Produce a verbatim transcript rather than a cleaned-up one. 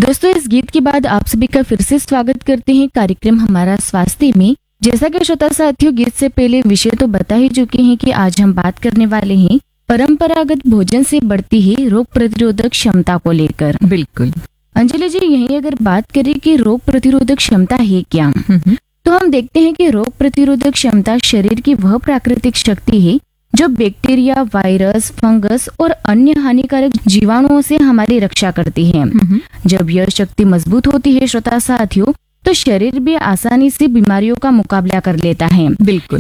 दोस्तों, इस गीत के बाद आप सभी का फिर से स्वागत करते हैं कार्यक्रम हमारा स्वास्थ्य में। जैसा कि श्रोता साथियों, गीत से पहले विषय तो बता ही चुके हैं कि आज हम बात करने वाले हैं परंपरागत भोजन से बढ़ती है रोग प्रतिरोधक क्षमता को लेकर। बिल्कुल अंजलि जी, यही अगर बात करें कि रोग प्रतिरोधक क्षमता है क्या, तो हम देखते हैं कि रोग प्रतिरोधक क्षमता शरीर की वह प्राकृतिक शक्ति है जो बैक्टीरिया, वायरस, फंगस और अन्य हानिकारक जीवाणुओं से हमारी रक्षा करती है। जब यह शक्ति मजबूत होती है श्रोता साथियों, तो शरीर भी आसानी से बीमारियों का मुकाबला कर लेता है। बिल्कुल